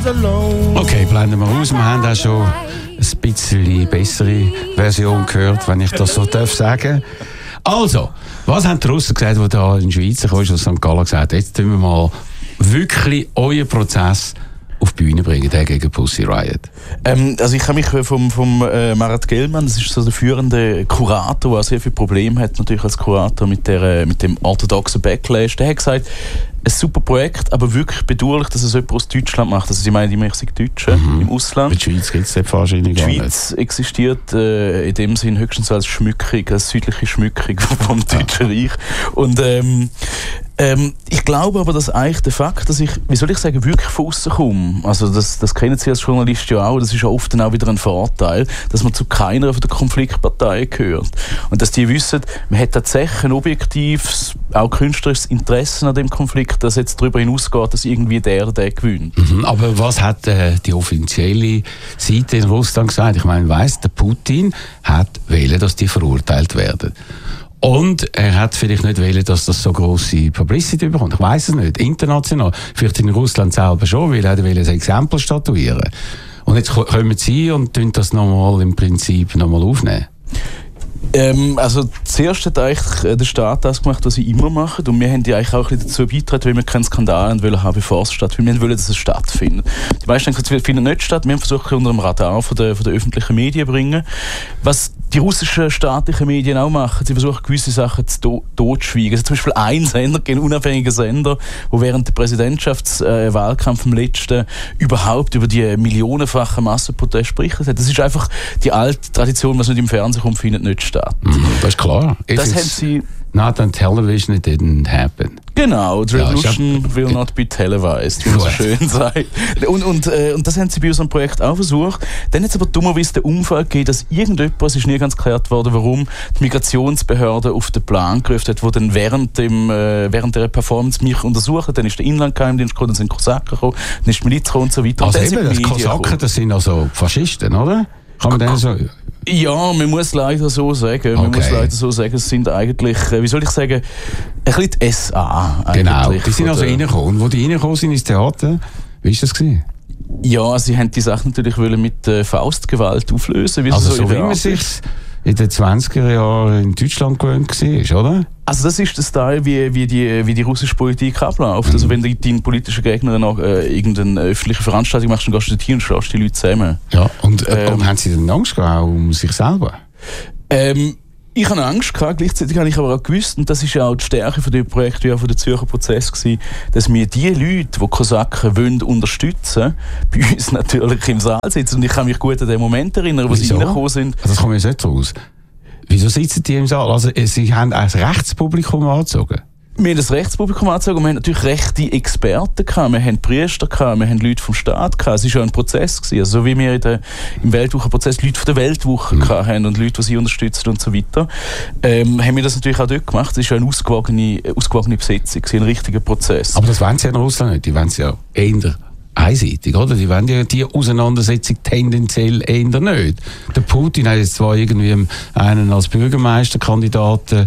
Okay, blenden wir aus. Wir haben auch schon ein bisschen bessere Version gehört, wenn ich das so sagen darf. Also, was haben die Russen gesagt, die da in der Schweiz aus St. Gallen gesagt haben? Jetzt tun wir mal wirklich euren Prozess auf die Bühne bringen, der gegen Pussy Riot. Also ich habe mich vom Marat Gellmann, das ist so der führende Kurator, der sehr viele Probleme hat natürlich als Kurator mit dem orthodoxen Backlash. Der hat gesagt, ein super Projekt, aber wirklich bedauerlich, dass es jemand aus Deutschland macht. Also sie meinen immer, ich sei Deutsche im Ausland. Die Schweiz gibt es wahrscheinlich gar nicht. Die Schweiz existiert in dem Sinn höchstens als Schmückung, als südliche Schmückung vom Deutschen Reich. Und ich glaube aber, dass eigentlich der Fakt, dass ich, wie soll ich sagen, wirklich von aussen komme, also das kennen Sie als Journalist ja auch, das ist ja oft dann auch wieder ein Vorteil, dass man zu keiner von der Konfliktparteien gehört. Und dass die wissen, man hat tatsächlich ein objektives, auch künstlerisches Interesse an dem Konflikt, das jetzt darüber hinausgeht, dass irgendwie der gewinnt. Aber was hat die offizielle Seite in Russland gesagt? Ich meine, weiss, der Putin hat wollen, dass die verurteilt werden. Und er hat vielleicht nicht wollen, dass das so grosse Publicity bekommt. Ich weiss es nicht. International. Vielleicht in Russland selber schon, weil er will ein Exempel statuieren. Und jetzt kommen sie und tun das nochmal im Prinzip nochmal aufnehmen. Also zuerst hat eigentlich der Staat das gemacht, was sie immer machen, und wir haben ja eigentlich auch ein bisschen dazu beigetragen, weil wir keinen Skandal haben, bevor es stattfindet. Wir wollen, dass es stattfindet. Die meisten denken, es findet nicht statt. Wir haben versucht, unter dem Radar von der öffentlichen Medien zu bringen. Was die russischen staatlichen Medien auch machen, sie versuchen gewisse Sachen zu totschweigen. Also zum Beispiel ein Sender, ein unabhängiger Sender, der während der Präsidentschaftswahlkampf im letzten überhaupt über die millionenfachen Massenproteste berichtet hat. Das ist einfach die alte Tradition, was nicht im Fernsehen kommt, findet nicht statt. Das ist klar. Das haben sie... Not on television, it didn't happen. Genau, the revolution will not be televised, wie man so schön sagt. Und das haben sie bei unserem Projekt auch versucht. Dann hat es aber dummerweise den Unfall gegeben, dass irgendjemand, es ist nie ganz geklärt worden, warum die Migrationsbehörde auf den Plan gerufen hat, wo dann während der Performance mich untersucht hat. Dann ist der Inlandgeheimdienst gekommen, dann sind Kosaken gekommen, dann ist die Miliz gekommen und so weiter. Also eben, das Kosaken, das sind also Faschisten, oder? Kann man dann so... Ja, man muss leider so sagen. Es sind eigentlich, wie soll ich sagen, ein bisschen die SA. Genau, die sind also reingekommen. Und wo die reingekommen sind ins Theater, wie war das gewesen? Ja, sie haben die Sache natürlich mit Faustgewalt auflösen. Also so wie man sich in den 20er Jahren in Deutschland gewöhnt war, oder? Also das ist der Style, wie die russische Politik abläuft. Also wenn du deinen politischen Gegner noch irgendeine öffentliche Veranstaltung machst, dann gehst du dorthin und schlägst die Leute zusammen. Ja, und haben sie dann Angst gehabt, auch um sich selber? Ich hatte Angst gehabt, gleichzeitig habe ich aber auch gewusst, und das ist ja auch die Stärke von dem Projekt, wie auch von der Zürcher Prozess gewesen, dass wir die Leute, die Kosaken wollen unterstützen, bei uns natürlich im Saal sitzen. Und ich kann mich gut an den Moment erinnern, wo sie reingekommen sind. Das kommt jetzt nicht raus. Wieso sitzen die im Saal? Also, sie haben ein Rechtspublikum angezogen? Wir haben das Rechtspublikum angezogen und wir haben natürlich rechte Experten gehabt. Wir haben Priester gehabt, wir haben Leute vom Staat gehabt. Es war ja ein Prozess gewesen. Also, so wie wir im Weltwochenprozess Leute von der Weltwoche gehabt haben und Leute, die sie unterstützen und so weiter, haben wir das natürlich auch dort gemacht. Es war ja eine ausgewogene Besetzung, ein richtiger Prozess. Aber das wollen sie ja in Russland nicht. Die wollen sie ja eher einseitig, oder? Die wollen ja die Auseinandersetzung tendenziell eher nicht. Der Putin hat jetzt zwar irgendwie einen als Bürgermeisterkandidaten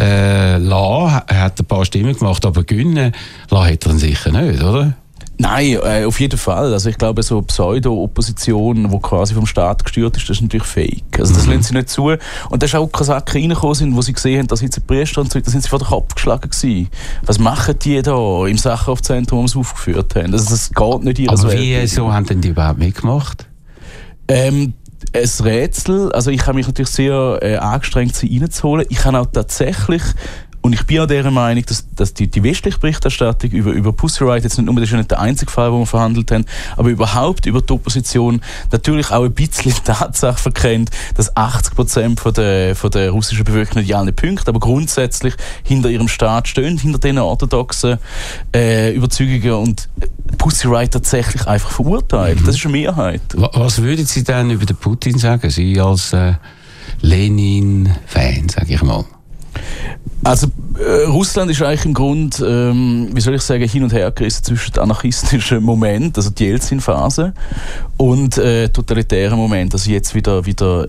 hat ein paar Stimmen gemacht, aber gewinnen lassen hat er ihn sicher nicht, oder? Nein, auf jeden Fall. Also ich glaube, so Pseudo-Opposition, die quasi vom Staat gesteuert ist, das ist natürlich fake. Also das lassen sie nicht zu. Und da ist auch Kosaken reingekommen sind, wo sie gesehen haben, da sitzen Priester und so, da sind sie vor den Kopf geschlagen gewesen. Was machen die da im Sacharow-Zentrum, wo sie aufgeführt haben? Das geht nicht ihres Aber wieso haben denn die überhaupt mitgemacht? Ein Rätsel. Also ich habe mich natürlich sehr angestrengt, sie reinzuholen. Ich habe auch tatsächlich... Und ich bin auch der Meinung, dass die westliche Berichterstattung über Pussy Riot, jetzt nicht nur, das ist ja nicht der einzige Fall, wo wir verhandelt haben, aber überhaupt über die Opposition natürlich auch ein bisschen die Tatsache verkennt, dass 80% von der russischen Bevölkerung nicht alle Punkte, aber grundsätzlich hinter ihrem Staat stehen, hinter diesen orthodoxen Überzeugungen und Pussy Riot tatsächlich einfach verurteilt. Das ist eine Mehrheit. Was würden Sie denn über den Putin sagen, Sie als Lenin-Fan, sage ich mal? Also Russland ist eigentlich im Grund, wie soll ich sagen, hin und her gerissen zwischen anarchistischen Momenten, also die Jelzin-Phase, und totalitären Momenten, also jetzt wieder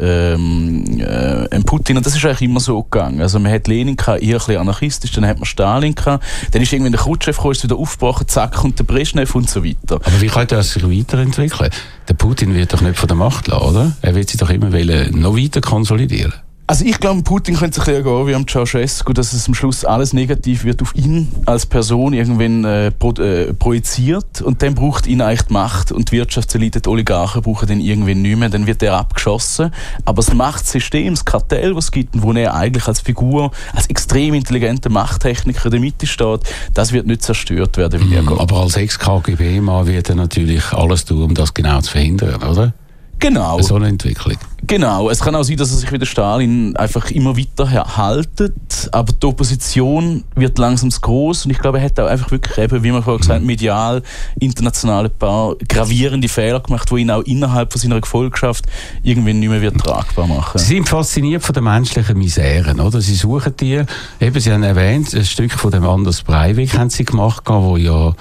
Putin. Und das ist eigentlich immer so gegangen. Also man hat Lenin gehabt, eher ein bisschen anarchistisch, dann hat man Stalin gehabt, dann ist irgendwann der Khrushchev gekommen, ist wieder aufgebrochen, zack, kommt der Brezhnev und so weiter. Aber wie kann das sich weiterentwickeln? Der Putin wird doch nicht von der Macht lassen, oder? Er wird sich doch immer noch weiter konsolidieren. Also ich glaube, Putin könnte sich gehen wie am Ceausescu, dass es am Schluss alles negativ wird auf ihn als Person irgendwann projiziert, und dann braucht ihn eigentlich die Macht, und die Wirtschaftselite, die Oligarchen brauchen den irgendwann nicht mehr, dann wird er abgeschossen. Aber das Machtsystem, das Kartell, das es gibt, wo er eigentlich als Figur, als extrem intelligenter Machttechniker in der Mitte steht, das wird nicht zerstört werden. Aber als Ex-KGB-Mann wird er natürlich alles tun, um das genau zu verhindern, oder? Genau. So eine Entwicklung. Genau. Es kann auch sein, dass er sich wie der Stalin einfach immer weiter haltet, aber die Opposition wird langsam zu gross, und ich glaube, er hat auch einfach wirklich eben, wie man vorhin gesagt hat, medial, international ein paar gravierende Fehler gemacht, die ihn auch innerhalb von seiner Gefolgschaft irgendwie nicht mehr wird tragbar machen. Sie sind fasziniert von den menschlichen Miseren, oder? Sie suchen die, eben, Sie haben erwähnt, ein Stück von dem Anders Breivik haben Sie gemacht, wo ja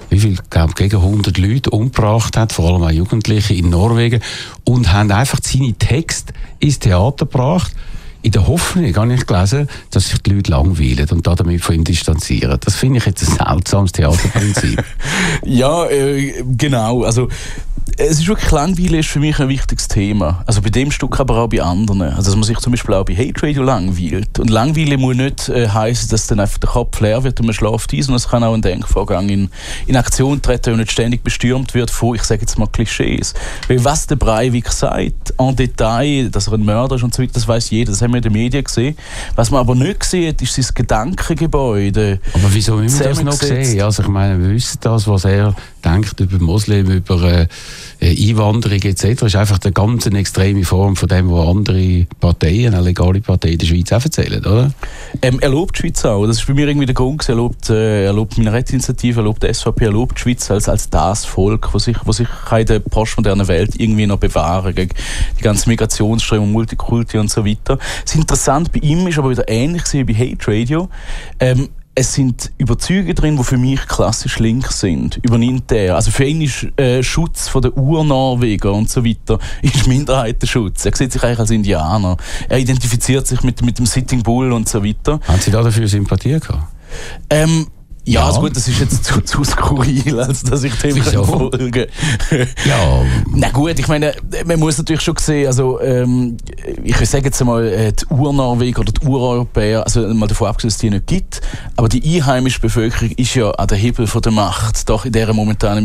gegen 100 Leute umgebracht hat, vor allem auch Jugendliche in Norwegen, und haben einfach seine Texte ins Theater gebracht, in der Hoffnung, habe ich gelesen, dass sich die Leute langweilen und damit von ihm distanzieren. Das finde ich jetzt ein seltsames Theaterprinzip. Ja, genau. Also es ist wirklich, Langweile ist für mich ein wichtiges Thema. Also bei dem Stück, aber auch bei anderen. Also dass man sich zum Beispiel auch bei Hate Radio langweilt. Und Langweile muss nicht heissen, dass dann einfach der Kopf leer wird und man schläft ein, sondern es kann auch ein Denkvorgang in Aktion treten und nicht ständig bestürmt wird von, ich sage jetzt mal, Klischees. Weil was der Breivik sagt, en Detail, dass er ein Mörder ist und so weiter, das weiss jeder, das haben wir in den Medien gesehen. Was man aber nicht sieht, ist sein Gedankengebäude. Aber wieso müssen wir das noch sehen? Also ich meine, wir wissen das, was er denkt über Moslem, über Einwanderung etc. ist einfach eine ganz extreme Form von dem, was andere Parteien, eine legale Partei in der Schweiz auch erzählen, oder? Er lobt die Schweiz auch. Das ist für mich irgendwie der Grund. Er lobt die Minarett-Initiative, er lobt die SVP, er lobt die Schweiz als das Volk, das sich in der postmodernen Welt irgendwie noch bewahren gegen die ganzen Migrationsströme, Multikulti und so weiter. Das Interessante bei ihm ist aber wieder ähnlich wie bei Hate Radio. Es sind Überzeugungen drin, die für mich klassisch links sind. Übernimmt er. Also für ihn ist Schutz von der Urnorweger und so weiter ist Minderheitenschutz. Er sieht sich eigentlich als Indianer. Er identifiziert sich mit dem Sitting Bull und so weiter. Haben Sie da dafür Sympathie gehabt? Ja, also gut, das ist jetzt zu skurril, als dass ich dem folge. Ja. Na gut, ich meine, man muss natürlich schon sehen, also ich sage jetzt einmal, die Urnorweger oder die Ureuropäer, also mal davon abgesehen, dass es die nicht gibt, aber die einheimische Bevölkerung ist ja an der Hebel von der Macht, doch in dieser momentanen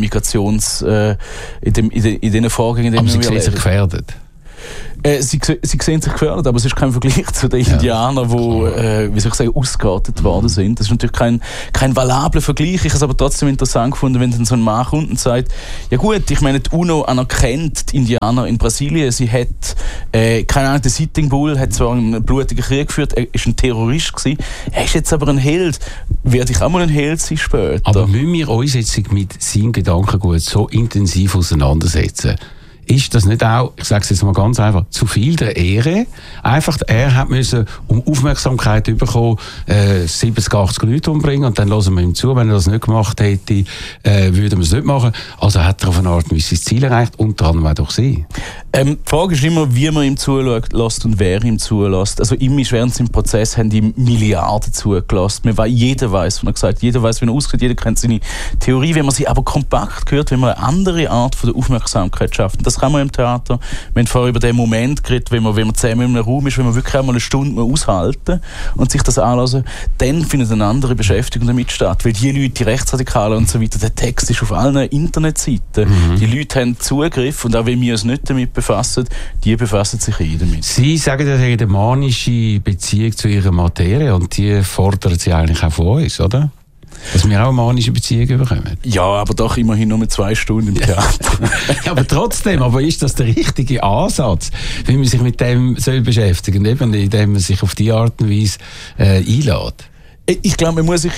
in diesen Vorgängen, in denen wir leben. Aber sie sehen sich gefährdet. Sie sehen sich gefährdet, aber es ist kein Vergleich zu den Indianern, die, wie soll ich sagen, ausgerottet worden sind. Das ist natürlich kein valabler Vergleich. Ich habe es aber trotzdem interessant gefunden, wenn dann so ein Mann kommt und sagt, ja gut, ich meine, die UNO anerkennt die Indianer in Brasilien. Sie hat, keine Ahnung, der Sitting Bull hat zwar einen blutigen Krieg geführt, er ist ein Terrorist gewesen, er ist jetzt aber ein Held. Werde ich auch mal ein Held sein später? Aber müssen wir uns jetzt mit seinem Gedankengut so intensiv auseinandersetzen? Ist das nicht auch, ich sage es jetzt mal ganz einfach, zu viel der Ehre? Einfach, er hat müssen, um Aufmerksamkeit zu bekommen, 70, 80 Leute umbringen, und dann hören wir ihm zu. Wenn er das nicht gemacht hätte, würden wir es nicht machen. Also hat er auf eine Art und Weise sein Ziel erreicht, unter anderem auch durch Sie. Die Frage ist immer, wie man ihm zulässt und wer ihm zulässt. Also ihm ist während seinem Prozess haben die Milliarden zugelassen. Jeder weiß, wie er gesagt, jeder weiß, wie er aussieht, jeder kennt seine Theorie. Wenn man sie aber kompakt hört, wenn man eine andere Art von der Aufmerksamkeit schafft. Das kann man im Theater. Wir haben vorher über den Moment geredet, wenn man zusammen in einem Raum ist, wenn man wirklich einmal eine Stunde aushalten und sich das anhören, dann findet eine andere Beschäftigung damit statt. Weil die Leute, die Rechtsradikalen und so weiter, der Text ist auf allen Internetseiten. Die Leute haben Zugriff, und auch wenn wir uns nicht damit befassen, die befassen sich damit. Sie sagen, dass Sie eine manische Beziehung zu Ihrer Materie, und die fordern Sie eigentlich auch von uns, oder? Dass wir auch eine manische Beziehung bekommen. Ja, aber doch immerhin nur mit 2 Stunden im Theater. Ja, aber trotzdem, ist das der richtige Ansatz, wie man sich mit dem soll beschäftigen, eben indem man sich auf die Art und Weise einlädt? Ich glaube, man muss sich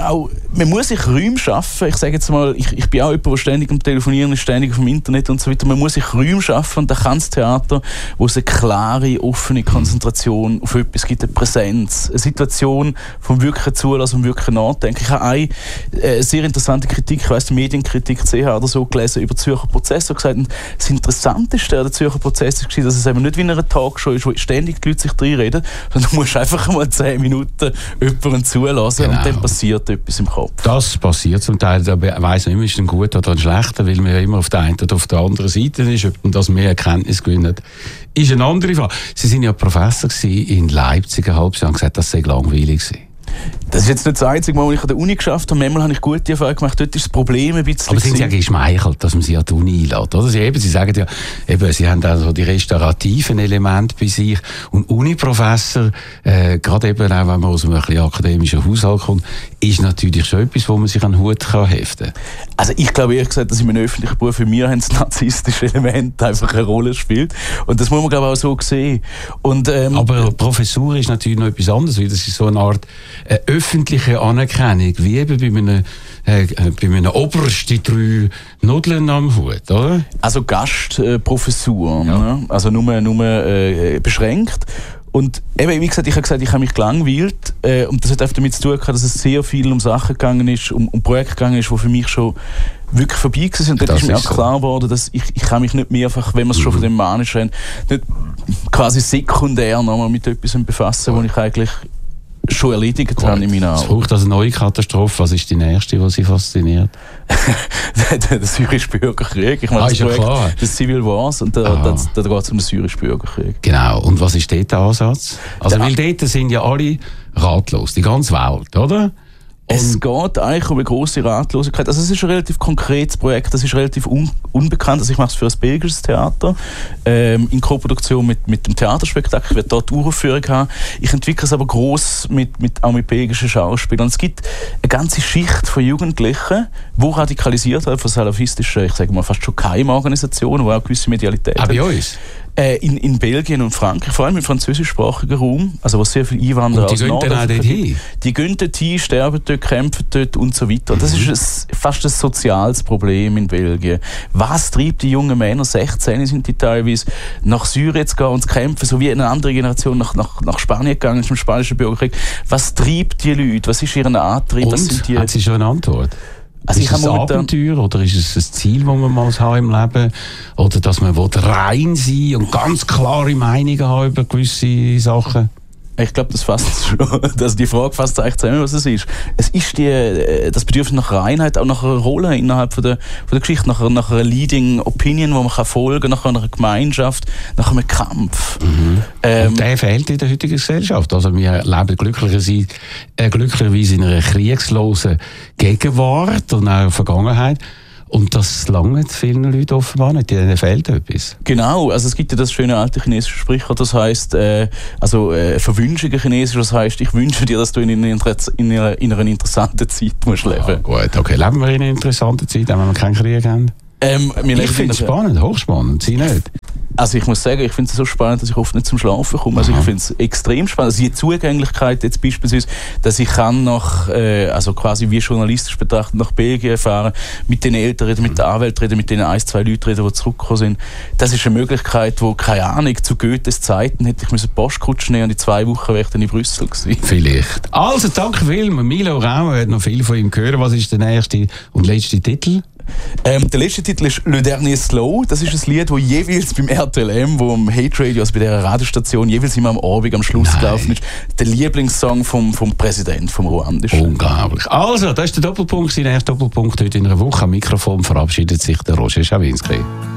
Räume schaffen. Ich sage jetzt mal, ich bin auch jemand, der ständig am Telefonieren ist, ständig auf dem Internet und so weiter. Man muss sich Räume schaffen und da kann das Theater, wo es eine klare, offene Konzentration auf etwas gibt, eine Präsenz, eine Situation vom wirklichen Zulassen und wirklichen Nachdenken. Ich habe eine sehr interessante Kritik, ich weiss, die Medienkritik CH oder so gelesen, über Zürcher Prozesse und gesagt, das Interessanteste an der Zürcher Prozess war, dass es eben nicht wie in einer Talkshow ist, wo ständig die Leute sich reinreden, sondern du musst einfach mal 10 Minuten jemanden zulassen und dann passiert etwas im Kopf. Das passiert zum Teil, da weiss man immer, ist ein guter oder ein schlechter, weil man ja immer auf der einen oder auf der anderen Seite ist, ob man das mehr Erkenntnis gewinnt, ist eine andere Frage. Sie sind ja Professor in Leipzig ein halbes Jahr und gesagt, das sei langweilig gewesen. Das ist jetzt nicht das einzige Mal, wo ich an der Uni geschafft habe. Manchmal habe ich gute Erfahrungen gemacht. Dort ist das Problem ein bisschen... Aber sind Sie ja geschmeichelt, dass man Sie an die Uni einlädt, oder? Sie sagen ja, eben, Sie haben also die restaurativen Elemente bei sich. Und Uni-Professor, gerade eben auch, wenn man aus einem ein bisschen akademischen Haushalt kommt, ist natürlich schon etwas, wo man sich an den Hut heften kann. Also ich glaube ehrlich gesagt, dass in meinem öffentlichen Beruf für mich das narzisstische Element einfach eine Rolle spielt. Und das muss man, glaube ich, auch so sehen. Und, aber Professur ist natürlich noch etwas anderes, weil das ist so eine Art öffentliche Anerkennung, wie eben bei einem Oberst die 3 Nudeln am Hut, oder? Also Gastprofessur, ne? Also nur beschränkt. Und eben, wie gesagt, ich habe mich gelangweilt. Und das hat einfach damit zu tun, dass es sehr viel um Sachen gegangen ist, um Projekte gegangen ist, die für mich schon wirklich vorbei waren. Und dann ist mir auch klar geworden, dass ich kann mich nicht mehr einfach, wenn wir es schon von dem Manischen haben, nicht quasi sekundär nochmal mit etwas befassen, wo ich eigentlich schon erledigt habe in meinen Augen. Es braucht also eine neue Katastrophe. Was ist die nächste, die Sie fasziniert? Der syrische Bürgerkrieg. Ich meine, das Civil Wars, und da geht es um den syrischen Bürgerkrieg. Genau. Und was ist dort der Ansatz? Also, weil dort sind ja alle ratlos, die ganze Welt, oder? Es geht eigentlich um eine grosse Ratlosigkeit. Also es ist ein relativ konkretes Projekt, das ist relativ unbekannt. Also ich mache es für ein belgisches Theater in Koproduktion mit dem Theaterspektakel. Ich werde dort die Uraufführung haben. Ich entwickle es aber gross auch mit belgischen Schauspielern. Und es gibt eine ganze Schicht von Jugendlichen, die radikalisiert werden von salafistischen, ich sage mal fast schon Keimorganisationen, die auch gewisse Medialität haben. Bei uns? In Belgien und Frankreich, vor allem im französischsprachigen Raum, also wo sehr viele Einwanderer aus Norden. Und die gehen dann auch dort hin? Die gehen dort hin, sterben dort, kämpfen dort und so weiter. Das ist fast ein soziales Problem in Belgien. Was treibt die jungen Männer, 16 sind die teilweise, nach Syrien zu gehen und zu kämpfen, so wie eine andere Generation nach Spanien gegangen ist, im spanischen Bürgerkrieg. Was treibt die Leute? Was ist ihr Antrieb? Und, hat sie schon eine Antwort? Also ist es ein Abenteuer oder ist es ein Ziel, das man mal haben im Leben? Oder dass man rein sein will und ganz klare Meinungen haben über gewisse Sachen? Ich glaube, das fasst schon. Also die Frage fasst eigentlich zusammen, was es ist. Es ist das Bedürfnis nach Reinheit, auch nach einer Rolle innerhalb von der Geschichte, nach einer Leading Opinion, die man folgen kann, nach einer Gemeinschaft, nach einem Kampf. Und der fehlt in der heutigen Gesellschaft. Also wir leben glücklicherweise in einer kriegslosen Gegenwart und auch Vergangenheit. Und das langt vielen Leuten offenbar nicht, denen fehlt etwas. Genau, also es gibt ja das schöne alte chinesische Sprichwort, das heisst, verwünschige Chinesisch, das heisst, ich wünsche dir, dass du in einer interessanten Zeit musst leben. Gut, okay, leben wir in einer interessanten Zeit, wenn wir keinen Krieg haben? Ich finde es spannend, hochspannend, Sie nicht? Also ich muss sagen, ich finde es so spannend, dass ich oft nicht zum Schlafen komme. Also ich finde es extrem spannend. Also die Zugänglichkeit jetzt beispielsweise, dass ich kann quasi wie journalistisch betrachtet nach Belgien fahren, mit den Eltern reden, mit den Anwälten reden, mit den 1-2 Leuten reden, die zurückgekommen sind. Das ist eine Möglichkeit, wo, keine Ahnung, zu Goethes Zeiten hätte ich müssen Postkutschen nehmen und in 2 Wochen wäre ich dann in Brüssel gewesen. Vielleicht. Also danke vielmals. Milo Rau hat noch viel von ihm gehört. Was ist der nächste und letzte Titel? Der letzte Titel ist Le Dernier Slow. Das ist ein Lied, das jeweils beim RTLM, wo am Hate Radio, also bei dieser Radiostation, jeweils immer am Abend, am Schluss gelaufen ist. Der Lieblingssong vom Präsidenten, vom Ruandischen. Unglaublich. Also, das ist der Doppelpunkt, sein erster Doppelpunkt heute in einer Woche. Am Mikrofon verabschiedet sich der Roger Schawinski.